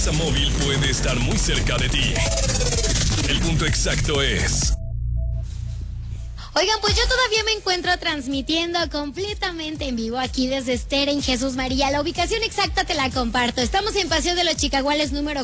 Examóvil puede estar muy cerca de ti. El punto exacto es... Oigan, pues yo todavía me encuentro transmitiendo completamente en vivo aquí desde Steren Jesús María. La ubicación exacta te la comparto. Estamos en Paseo de los Chicaguales número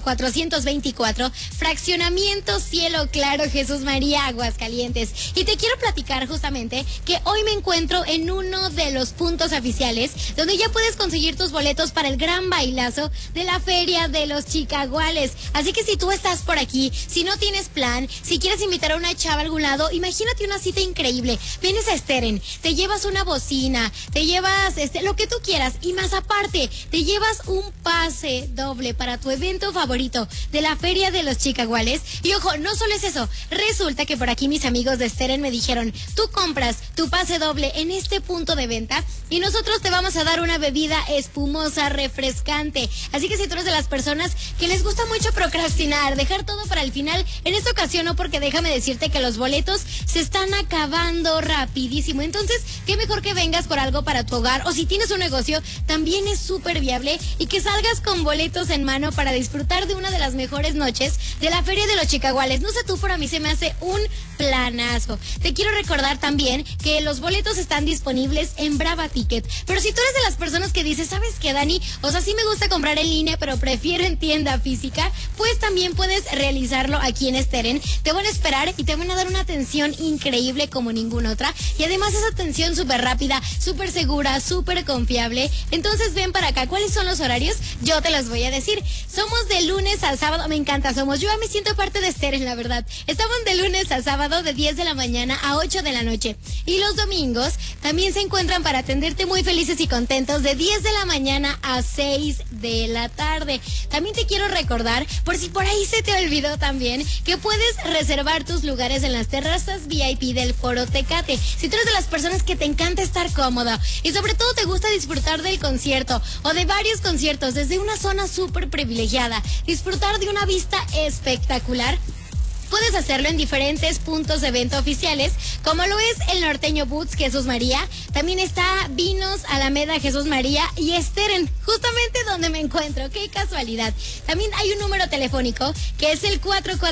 424, fraccionamiento Cielo Claro, Jesús María, Aguascalientes. Y te quiero platicar justamente que hoy me encuentro en uno de los puntos oficiales donde ya puedes conseguir tus boletos para el gran bailazo de la Feria de los Chicaguales. Así que si tú estás por aquí, si no tienes plan, si quieres invitar a una chava a algún lado, imagínate una cita increíble. Vienes a Steren, te llevas una bocina, te llevas lo que tú quieras y más aparte, te llevas un pase doble para tu evento favorito de la Feria de los Chicaguales. Y ojo, no solo es eso, resulta que por aquí mis amigos de Steren me dijeron, tú compras tu pase doble en este punto de venta y nosotros te vamos a dar una bebida espumosa, refrescante. Así que si tú eres de las personas que les gusta mucho procrastinar, dejar todo para el final, en esta ocasión no, porque déjame decirte que los boletos se están acabando rapidísimo. Entonces, qué mejor que vengas por algo para tu hogar, o si tienes un negocio, también es súper viable, y que salgas con boletos en mano para disfrutar de una de las mejores noches de la Feria de los Chicaguales. No sé tú, pero a mí se me hace un planazo. Te quiero recordar también que los boletos están disponibles en Brava Ticket, pero si tú eres de las personas que dices, ¿sabes qué, Dani? O sea, sí me gusta comprar en línea, pero prefiero en tienda física, pues también puedes realizarlo aquí en Steren. Te van a esperar y te van a dar una atención increíble como ninguna otra, y además esa atención súper rápida, súper segura, súper confiable. Entonces ven para acá. ¿Cuáles son los horarios? Yo te los voy a decir. Somos de lunes a sábado, me encanta, yo ya me siento parte de Steren, la verdad. Estamos de lunes a sábado de 10 de la mañana a 8 de la noche, y los domingos también se encuentran para atenderte muy felices y contentos de 10 de la mañana a 6 de la tarde. También te quiero recordar, por si por ahí se te olvidó también, que puedes reservar tus lugares en las terrazas VIP del Foro Tecate. Si tú eres de las personas que te encanta estar cómoda y sobre todo te gusta disfrutar del concierto o de varios conciertos desde una zona súper privilegiada, disfrutar de una vista espectacular, puedes hacerlo en diferentes puntos de venta oficiales, como lo es el Norteño Boots Jesús María. También está Vinos Alameda Jesús María y Steren, justamente donde me encuentro. ¡Qué casualidad! También hay un número telefónico que es el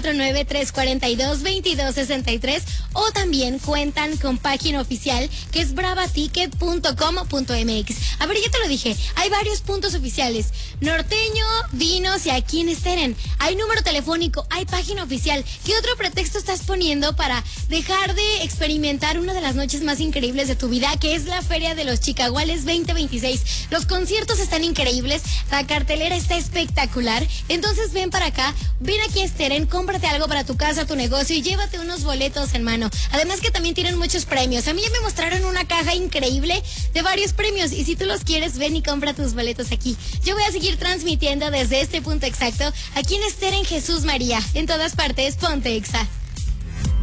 449-342-2263, o también cuentan con página oficial que es bravaticket.com.mx. A ver, ya te lo dije, hay varios puntos oficiales: Norteño, Vinos y aquí en Steren. Hay número telefónico, hay página oficial. ¿Qué otro pretexto estás poniendo para dejar de experimentar una de las noches más increíbles de tu vida, que es la Feria de los Chicaguales 2026? Los conciertos están increíbles, la cartelera está espectacular. Entonces ven para acá, ven aquí a Steren, cómprate algo para tu casa, tu negocio, y llévate unos boletos en mano. Además que también tienen muchos premios. A mí ya me mostraron una caja increíble de varios premios, y si tú los quieres, ven y compra tus boletos aquí. Yo voy a seguir transmitiendo desde este punto exacto aquí en Steren Jesús María. En todas partes, ponte Exa.